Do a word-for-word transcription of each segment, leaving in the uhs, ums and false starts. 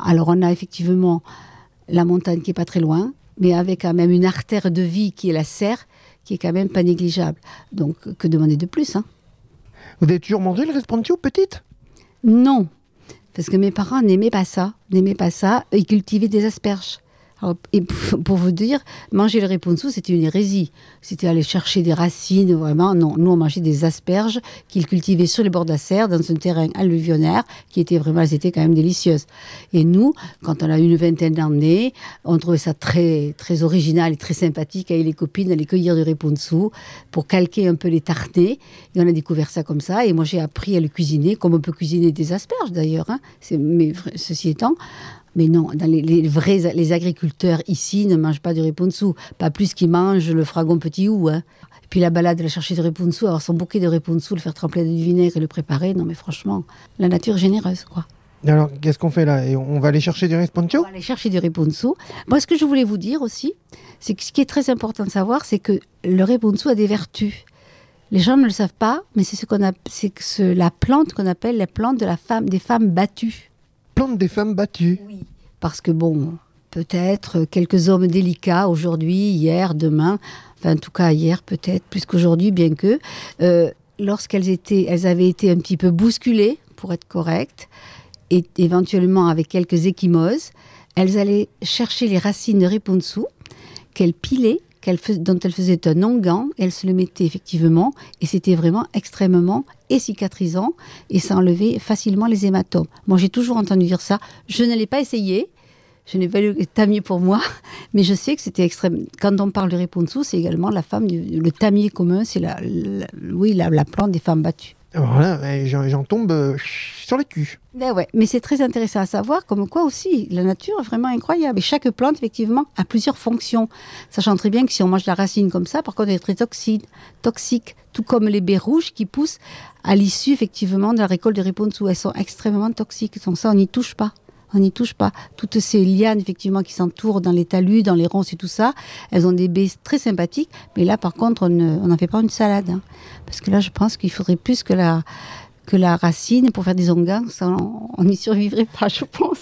Alors on a effectivement la montagne qui est pas très loin, mais avec quand même une artère de vie qui est la serre, qui est quand même pas négligeable. Donc que demander de plus, hein? Vous avez toujours mangé le respondio petite? Non, parce que mes parents n'aimaient pas ça, n'aimaient pas ça, ils cultivaient des asperges. Alors, et pour vous dire, manger le reponzu, c'était une hérésie. C'était aller chercher des racines, vraiment. Non, nous, on mangeait des asperges qu'ils cultivaient sur les bords de la serre, dans un terrain alluvionnaire, qui était vraiment, elles étaient quand même délicieuses. Et nous, quand on a eu une vingtaine d'années, on trouvait ça très, très original et très sympathique, avec les copines, d'aller cueillir du reponzu pour calquer un peu les tartnets. Et on a découvert ça comme ça. Et moi, j'ai appris à le cuisiner, comme on peut cuisiner des asperges, d'ailleurs. Hein. C'est, mais ceci étant... Mais non, dans les, les vrais les agriculteurs ici ne mangent pas du reponzu, pas plus qu'ils mangent le fragon petit ou. Hein. Et puis la balade, la chercher du reponzu, avoir son bouquet de reponzu, le faire tremper dans du vinaigre et le préparer, non mais franchement, la nature est généreuse, quoi. Alors, qu'est-ce qu'on fait là? Et on va aller chercher du respondio? On va aller chercher du reponzu. Moi, ce que je voulais vous dire aussi, c'est que ce qui est très important de savoir, c'est que le reponzu a des vertus. Les gens ne le savent pas, mais c'est ce qu'on a, c'est que ce, la plante qu'on appelle la plante de la femme, des femmes battues. Plante des femmes battues. Oui. Parce que bon, peut-être quelques hommes délicats aujourd'hui, hier, demain, enfin en tout cas hier peut-être, plus qu'aujourd'hui, bien que, euh, lorsqu'elles étaient, elles avaient été un petit peu bousculées, pour être correctes, et éventuellement avec quelques ecchymoses, elles allaient chercher les racines de reponzu qu'elles pilaient, qu'elle fais, dont elle faisait un onguent, et elle se le mettait effectivement, et c'était vraiment extrêmement et cicatrisant, et ça enlevait facilement les hématomes. Moi, j'ai toujours entendu dire ça. Je ne l'ai pas essayé, je n'ai pas eu le tamier pour moi, mais je sais que c'était extrême. Quand on parle de reponzu, c'est également la femme, du, le tamier commun, c'est la, la, oui, la, la plante des femmes battues. Alors là, j'en, j'en tombe euh, sur le cul. Ben ouais, mais c'est très intéressant à savoir, comme quoi aussi, la nature est vraiment incroyable. Et chaque plante, effectivement, a plusieurs fonctions. Sachant très bien que si on mange la racine comme ça, par contre, elle est très toxique, toxique. Tout comme les baies rouges qui poussent à l'issue, effectivement, de la récolte de reponzu. Elles sont extrêmement toxiques. Donc ça, on n'y touche pas. On n'y touche pas. Toutes ces lianes, effectivement, qui s'entourent dans les talus, dans les ronces et tout ça, elles ont des baies très sympathiques. Mais là, par contre, on n'en fait pas une salade. Hein. Parce que là, je pense qu'il faudrait plus que la, que la racine pour faire des onguents. Ça, on n'y survivrait pas, je pense.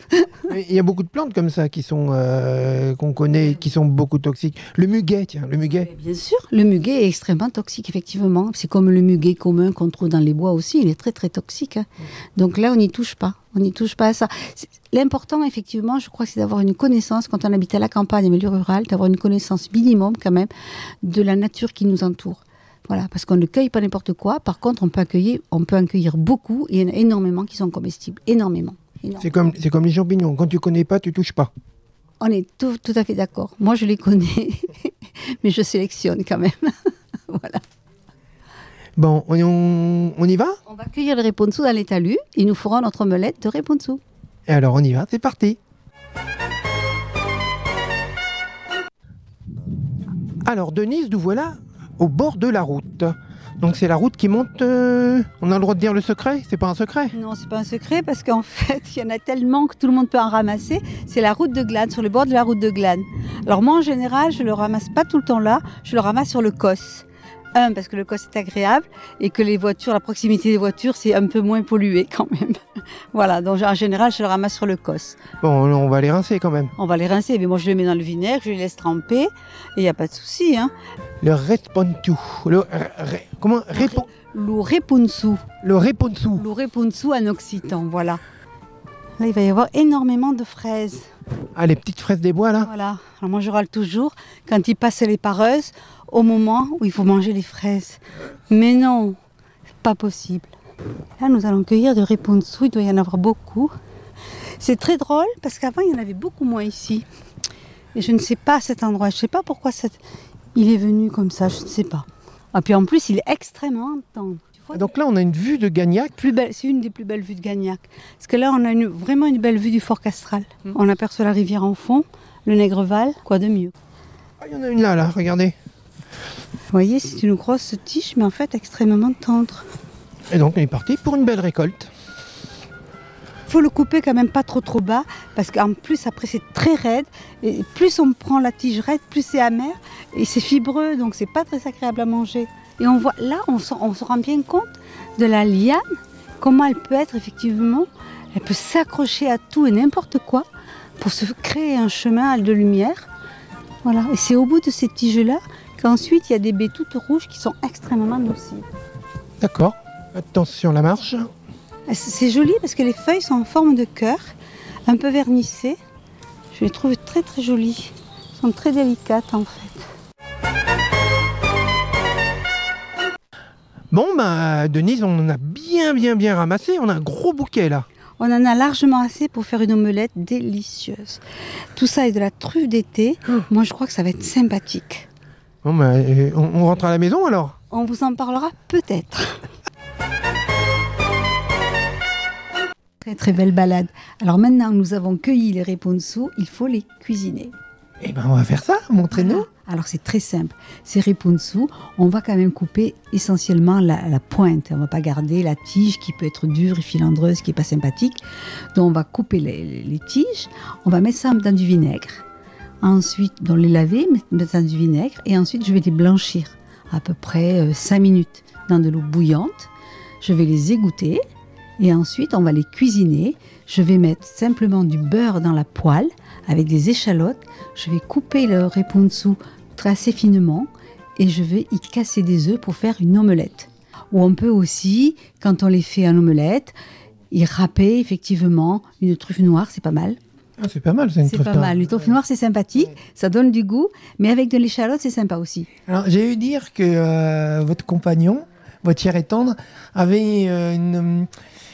Il y a beaucoup de plantes comme ça qui sont, euh, qu'on connaît, qui sont beaucoup toxiques. Le muguet, tiens, le muguet. Bien sûr, le muguet est extrêmement toxique, effectivement. C'est comme le muguet commun qu'on trouve dans les bois aussi, il est très très toxique. Hein. Donc là, on n'y touche pas, on n'y touche pas à ça. C'est... L'important, effectivement, je crois, c'est d'avoir une connaissance, quand on habite à la campagne, en milieu rural, d'avoir une connaissance minimum quand même de la nature qui nous entoure. Voilà, parce qu'on ne cueille pas n'importe quoi. Par contre, on peut accueillir, on peut en cueillir beaucoup, et il y en a énormément qui sont comestibles, énormément. C'est comme, c'est comme les champignons, quand tu connais pas, tu touches pas. On est tout, tout à fait d'accord. Moi, je les connais, mais je sélectionne quand même. Voilà. Bon, on, on y va? On va cueillir le reponzu dans les talus et nous ferons notre omelette de reponzu. Et alors, on y va, c'est parti. Alors, Denise, nous voilà au bord de la route. Donc c'est la route qui monte, euh, on a le droit de dire le secret? C'est pas un secret? Non, c'est pas un secret parce qu'en fait, il y en a tellement que tout le monde peut en ramasser. C'est la route de Glane, sur le bord de la route de Glane. Alors moi, en général, je le ramasse pas tout le temps là, je le ramasse sur le Causse. Un, parce que le Causse est agréable et que les voitures, la proximité des voitures, c'est un peu moins pollué quand même. Voilà, donc en général, je le ramasse sur le Causse. Bon, on va les rincer quand même. On va les rincer, mais moi je les mets dans le vinaigre, je les laisse tremper et il n'y a pas de souci. Hein. Le responzu. Le re, comment répon... Le reponzu. Le reponzu. Le reponzu en occitan, voilà. Là, il va y avoir énormément de fraises. Ah, les petites fraises des bois, là? Voilà. Alors moi, je râle toujours quand ils passent les pareuses au moment où il faut manger les fraises. Mais non, c'est pas possible. Là, nous allons cueillir de reponzu. Il doit y en avoir beaucoup. C'est très drôle parce qu'avant, il y en avait beaucoup moins ici. Et je ne sais pas à cet endroit. Je ne sais pas pourquoi cette... il est venu comme ça. Je ne sais pas. Et puis en plus, il est extrêmement tendre. Donc là, on a une vue de Gagnac. Plus belle, c'est une des plus belles vues de Gagnac. Parce que là, on a une, vraiment une belle vue du Fort Castral. Mmh. On aperçoit la rivière en fond, le Nègreval, quoi de mieux. Ah, il y en a une là, là, regardez. Vous voyez, c'est une grosse tige, mais en fait extrêmement tendre. Et donc, on est parti pour une belle récolte. Il faut le couper quand même pas trop trop bas, parce qu'en plus, après, c'est très raide. Et plus on prend la tige raide, plus c'est amer. Et c'est fibreux, donc c'est pas très agréable à manger. Et on voit, là, on se, on se rend bien compte de la liane, comment elle peut être effectivement Elle peut s'accrocher à tout et n'importe quoi pour se créer un chemin de lumière. Voilà. Et c'est au bout de ces tiges-là qu'ensuite il y a des baies toutes rouges qui sont extrêmement nocives. D'accord. Attention la marche. C'est joli parce que les feuilles sont en forme de cœur, un peu vernissées. Je les trouve très très jolies. Elles sont très délicates en fait. Bon, bah, Denise, on en a bien, bien, bien ramassé. On a un gros bouquet là. On en a largement assez pour faire une omelette délicieuse. Tout ça est de la truffe d'été. Oh. Moi, je crois que ça va être sympathique. Bon, bah, on, on rentre à la maison alors ? On vous en parlera peut-être. Très très belle balade. Alors maintenant que nous avons cueilli les reponsous, il faut les cuisiner. Eh ben on va faire ça, montrez-nous. Voilà. Alors c'est très simple. Ces reponsous, on va quand même couper essentiellement la, la pointe. On ne va pas garder la tige qui peut être dure et filandreuse, qui n'est pas sympathique. Donc on va couper les, les, les tiges, on va mettre ça dans du vinaigre. Ensuite, on les laver, mettre dans du vinaigre et ensuite je vais les blanchir à peu près cinq minutes dans de l'eau bouillante. Je vais les égoutter. Et ensuite, on va les cuisiner. Je vais mettre simplement du beurre dans la poêle avec des échalotes. Je vais couper le reponsous assez finement et je vais y casser des œufs pour faire une omelette. Ou on peut aussi, quand on les fait en omelette, y râper effectivement une truffe noire, c'est pas mal. Ah, c'est pas mal, c'est une C'est truffe pas noire. mal. Le truffe noire, c'est sympathique, ça donne du goût, mais avec de l'échalote, c'est sympa aussi. Alors, j'ai eu dire que euh, votre compagnon, votre chair et tendre, avait euh, une...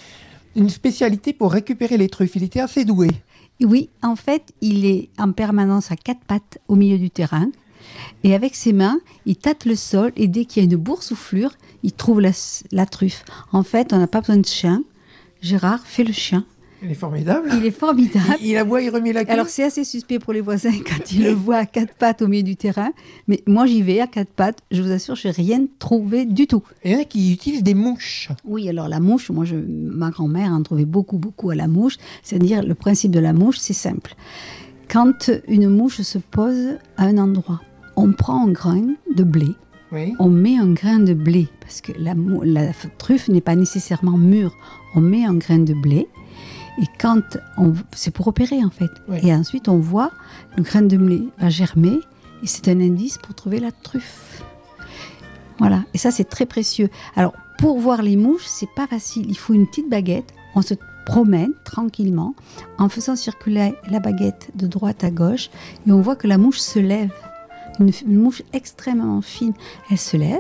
une spécialité pour récupérer les truffes. Il était assez doué. Oui, en fait, il est en permanence à quatre pattes au milieu du terrain. Et avec ses mains, il tâte le sol et dès qu'il y a une boursouflure, il trouve la, la truffe. En fait, on n'a pas besoin de chien. Gérard fait le chien. Il est formidable. Il est formidable. Il, il aboie, il remet la queue. Alors, c'est assez suspect pour les voisins quand ils le voient à quatre pattes au milieu du terrain. Mais moi, j'y vais à quatre pattes. Je vous assure, je n'ai rien trouvé du tout. Il y en a qui utilisent des mouches. Oui, alors la mouche, moi, je, ma grand-mère en trouvait beaucoup, beaucoup à la mouche. C'est-à-dire, le principe de la mouche, c'est simple. Quand une mouche se pose à un endroit, on prend un grain de blé. Oui. On met un grain de blé, parce que la, la truffe n'est pas nécessairement mûre. On met un grain de blé. Et quand on, c'est pour opérer en fait. Oui. Et ensuite on voit le grain de blé va germer et c'est un indice pour trouver la truffe. Voilà. Et ça c'est très précieux. Alors pour voir les mouches c'est pas facile. Il faut une petite baguette. On se promène tranquillement en faisant circuler la baguette de droite à gauche et on voit que la mouche se lève. Une, une mouche extrêmement fine. Elle se lève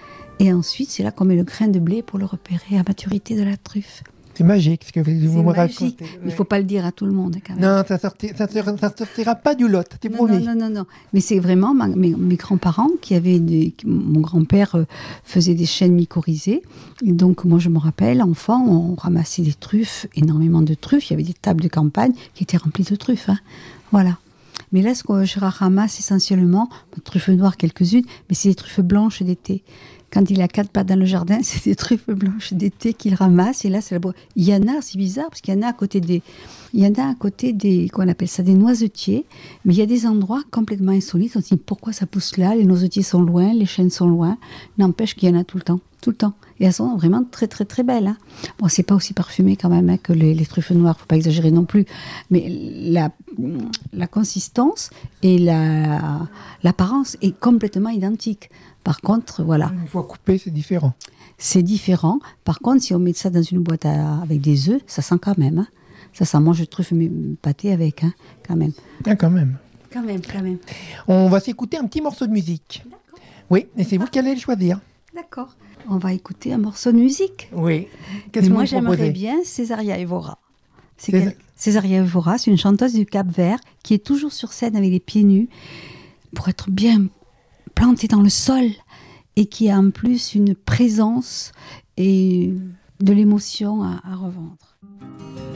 et ensuite c'est là qu'on met le grain de blé pour le repérer à maturité de la truffe. C'est magique ce que vous, vous me racontez. Ouais. Il ne faut pas le dire à tout le monde. Quand même. Non, ça ne sorti, ça ça sortira pas du lot, t'es promis. Non, non, non, non. Mais c'est vraiment ma, mes, mes grands-parents qui avaient... Des, mon grand-père euh, faisait des chênes mycorhizés. Et donc, moi, je me rappelle, enfant, on ramassait des truffes, énormément de truffes. Il y avait des tables de campagne qui étaient remplies de truffes. Hein. Voilà. Mais là, ce que je ramasse essentiellement, truffes noires quelques-unes, mais c'est des truffes blanches d'été. Quand il a quatre pattes dans le jardin, c'est des truffes blanches d'été qu'il ramasse. Et là, c'est la boîte. Il y en a, c'est bizarre, parce qu'il y en a à côté des, il y en a à côté des, qu'on appelle ça, des noisetiers. Mais il y a des endroits complètement insolites. On se dit pourquoi ça pousse là. Les noisetiers sont loin, les chênes sont loin. N'empêche qu'il y en a tout le temps, tout le temps. Et elles sont vraiment très, très, très belles. Hein. Bon, c'est pas aussi parfumé quand même hein, que les, les truffes noires. Faut pas exagérer non plus. Mais la, la consistance et la, l'apparence est complètement identique. Par contre, voilà. Une fois coupé, c'est différent. C'est différent. Par contre, si on met ça dans une boîte à, avec des œufs, ça sent quand même. Hein. Ça sent, moi, je truffe mes pâtés avec, hein, quand même. Ah, quand même. Quand même, quand même. On va s'écouter un petit morceau de musique. D'accord. Oui, et c'est vous qui allez le choisir. D'accord. On va écouter un morceau de musique. Oui. Qu'est-ce que moi, j'aimerais bien Césaria Evora. C'est Cés... quel... Césaria Evora, c'est une chanteuse du Cap-Vert qui est toujours sur scène avec les pieds nus pour être bien plantée dans le sol et qui a en plus une présence et de l'émotion à, à revendre.